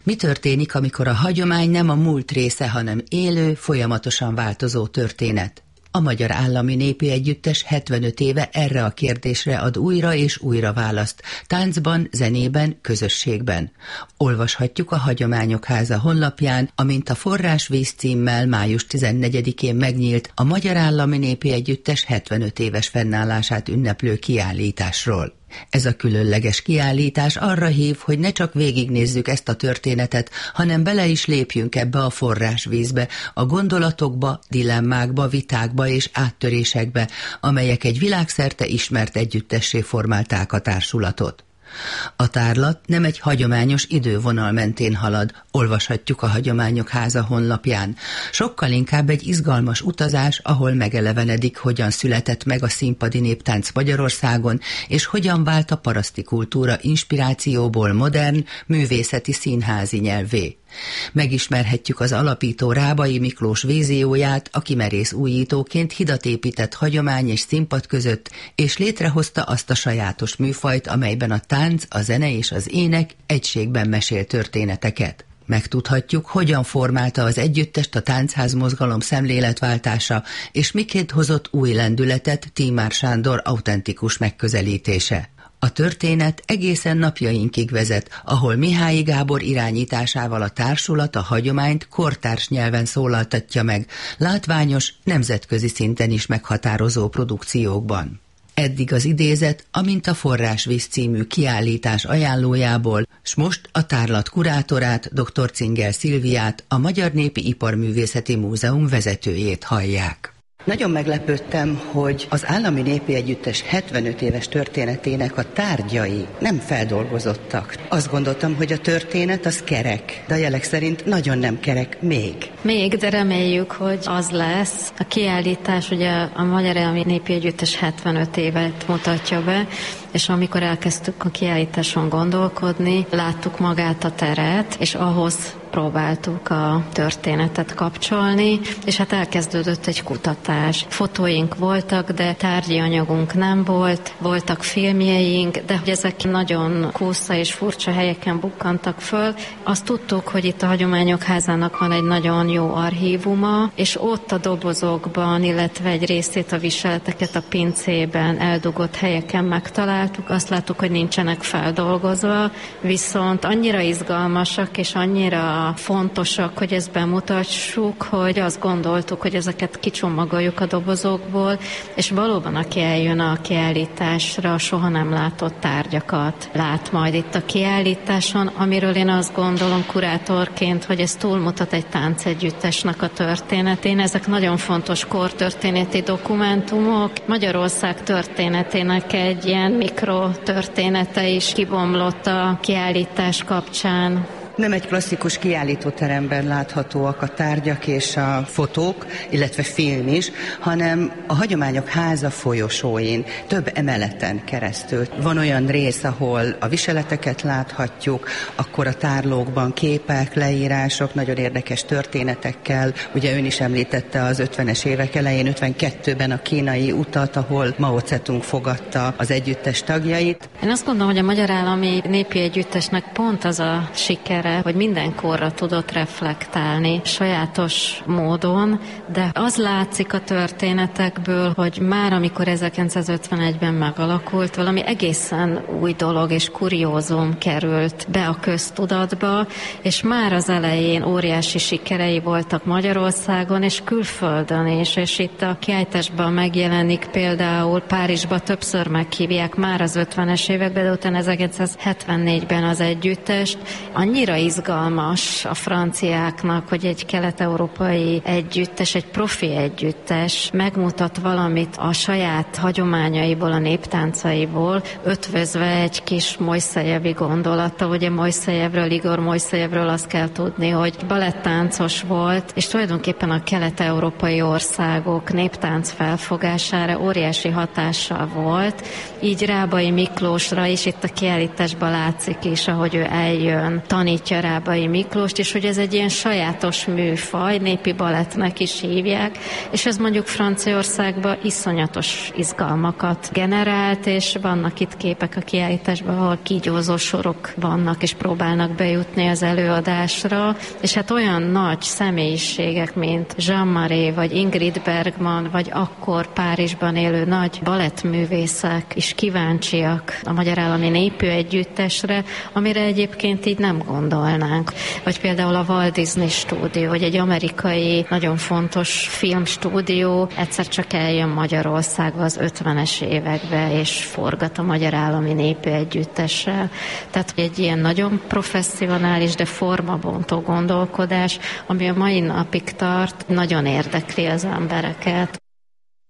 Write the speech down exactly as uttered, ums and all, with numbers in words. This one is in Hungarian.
Mi történik, amikor a hagyomány nem a múlt része, hanem élő, folyamatosan változó történet? A Magyar Állami Népi Együttes hetvenöt éve erre a kérdésre ad újra és újra választ, táncban, zenében, közösségben. Olvashatjuk a Hagyományok Háza honlapján, amint a Forrásvíz címmel május tizennegyedikén megnyílt a Magyar Állami Népi Együttes hetvenöt éves fennállását ünneplő kiállításról. Ez a különleges kiállítás arra hív, hogy ne csak végignézzük ezt a történetet, hanem bele is lépjünk ebbe a forrásvízbe, a gondolatokba, dilemmákba, vitákba és áttörésekbe, amelyek egy világszerte ismert együttessé formálták a társulatot. A tárlat nem egy hagyományos idővonal mentén halad, olvashatjuk a Hagyományok Háza honlapján. Sokkal inkább egy izgalmas utazás, ahol megelevenedik, hogyan született meg a színpadi néptánc Magyarországon, és hogyan vált a paraszti kultúra inspirációból modern, művészeti színházi nyelvvé. Megismerhetjük az alapító Rábai Miklós vízióját, aki merész újítóként hidat épített hagyomány és színpad között, és létrehozta azt a sajátos műfajt, amelyben a tánc, a zene és az ének egységben mesél történeteket. Megtudhatjuk, hogyan formálta az együttest a táncház mozgalom szemléletváltása, és miként hozott új lendületet Tímár Sándor autentikus megközelítése. A történet egészen napjainkig vezet, ahol Mihály Gábor irányításával a társulat a hagyományt kortárs nyelven szólaltatja meg, látványos, nemzetközi szinten is meghatározó produkciókban. Eddig az idézet, amint a Forrásvíz című kiállítás ajánlójából, s most a tárlat kurátorát, dr. Cingel Szilviát, a Magyar Népi Iparművészeti Múzeum vezetőjét hallják. Nagyon meglepődtem, hogy az Állami Népi Együttes hetvenöt éves történetének a tárgyai nem feldolgozottak. Azt gondoltam, hogy a történet az kerek, de a jelek szerint nagyon nem kerek még. Még, de reméljük, hogy az lesz. A kiállítás ugye a Magyar Állami Népi Együttes hetvenöt évet mutatja be, és amikor elkezdtük a kiállításon gondolkodni, láttuk magát a teret, és ahhoz próbáltuk a történetet kapcsolni, és hát elkezdődött egy kutatás. Fotóink voltak, de tárgyi anyagunk nem volt, voltak filmjeink, de hogy ezek nagyon kósza és furcsa helyeken bukkantak föl. Azt tudtuk, hogy itt a Hagyományok Házának van egy nagyon jó archívuma, és ott a dobozokban, illetve egy részét a viseleteket a pincében eldugott helyeken megtaláltuk. Azt láttuk, hogy nincsenek feldolgozva, viszont annyira izgalmasak és annyira fontosak, hogy ezt bemutassuk, hogy azt gondoltuk, hogy ezeket kicsomagoljuk a dobozokból, és valóban aki eljön a kiállításra, soha nem látott tárgyakat lát majd itt a kiállításon, amiről én azt gondolom kurátorként, hogy ez túlmutat egy táncegyüttesnek a történetén. Ezek nagyon fontos kortörténeti dokumentumok. Magyarország történetének egy ilyen mikrotörténete is kibomlott a kiállítás kapcsán. Nem egy klasszikus kiállítóteremben láthatóak a tárgyak és a fotók, illetve film is, hanem a Hagyományok Háza folyosóin, több emeleten keresztül. Van olyan rész, ahol a viseleteket láthatjuk, akkor a tárlókban képek, leírások, nagyon érdekes történetekkel. Ugye ön is említette az ötvenes évek elején, ötvenkettőben a kínai utat, ahol Mao Zedong fogadta az együttes tagjait. Én azt gondolom, hogy a Magyar Állami Népi Együttesnek pont az a siker, hogy minden korra tudott reflektálni sajátos módon, de az látszik a történetekből, hogy már amikor ezerkilencszázötvenegyben megalakult, valami egészen új dolog és kuriózum került be a köztudatba, és már az elején óriási sikerei voltak Magyarországon és külföldön is, és itt a kiállításban megjelenik például Párizsba többször meghívják már az ötvenes években, de utána ezerkilencszázhetvennégyben az együttest. Annyira izgalmas a franciáknak, hogy egy kelet-európai együttes, egy profi együttes megmutat valamit a saját hagyományaiból, a néptáncaiból, ötvözve egy kis Mojszejevi gondolata. Ugye Mojszejevről, Igor Mojszejevről azt kell tudni, hogy balettáncos volt, és tulajdonképpen a kelet-európai országok néptánc felfogására óriási hatással volt. Így Rábai Miklósra is itt a kiállításban látszik is, ahogy ő eljön, tanít alakítja Rábai Miklóst, és hogy ez egy ilyen sajátos műfaj, népi balettnek is hívják, és ez mondjuk Franciaországban iszonyatos izgalmakat generált, és vannak itt képek a kiállításban, ahol kígyózó sorok vannak, és próbálnak bejutni az előadásra, és hát olyan nagy személyiségek, mint Jean Marais, vagy Ingrid Bergman, vagy akkor Párizsban élő nagy balettművészek is kíváncsiak a Magyar Állami Népű Együttesre, amire egyébként így nem gondolnánk. Vagy például a Walt Disney Stúdió, hogy egy amerikai nagyon fontos filmstúdió egyszer csak eljön Magyarországba az ötvenes évekbe, és forgat a Magyar Állami Népű Együttessel. Tehát egy ilyen nagyon professzionális, de formabontó gondolkodás, ami a mai napig tart, nagyon érdekli az embereket.